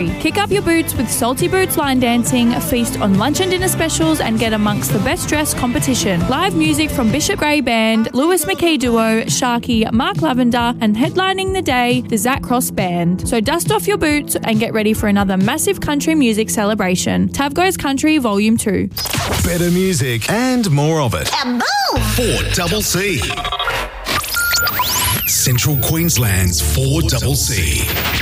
Kick up your boots with Salty Boots line dancing, feast on lunch and dinner specials and get amongst the best dress competition. Live music from Bishop Gray Band, Lewis McKee Duo, Sharky, Mark Lavender and headlining the day, the Zach Cross Band. So dust off your boots and get ready for another massive country music celebration. Tav Goes Country Volume 2. Better music and more of it. Kaboom! 4CC. Central Queensland's 4CC.